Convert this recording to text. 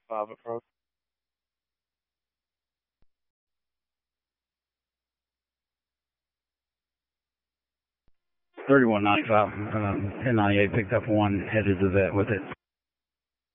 5 approach. 3195, 1098 picked up one, headed to the vet with it.